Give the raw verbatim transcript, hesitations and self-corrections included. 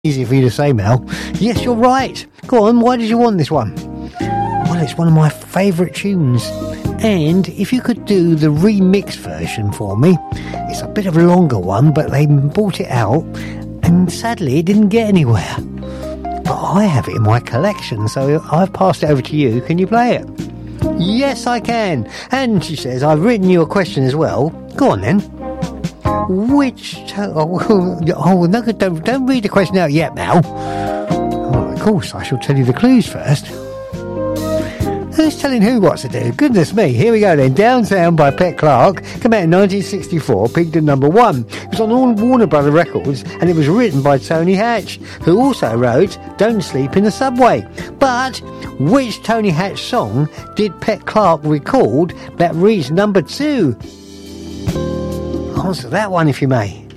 Easy for you to say, Mel. Yes, you're right. Go on, why did you want this one? Well, it's one of my favourite tunes. And if you could do the remix version for me, it's a bit of a longer one, but they brought it out, and sadly it didn't get anywhere. But I have it in my collection, so I've passed it over to you. Can you play it? Yes, I can. And she says, I've written you a question as well. Go on then. Which... To- oh, oh no, don't, don't read the question out yet, Mel. Oh, of course, I shall tell you the clues first. Who's telling who what to do? Goodness me. Here we go then. Downtown by Pet Clark. Came out in nineteen sixty-four. Peaked at number one. It was on all Warner Brother Records, and it was written by Tony Hatch, who also wrote Don't Sleep in the Subway. But which Tony Hatch song did Pet Clark record that reached number two? Answer that one if you may.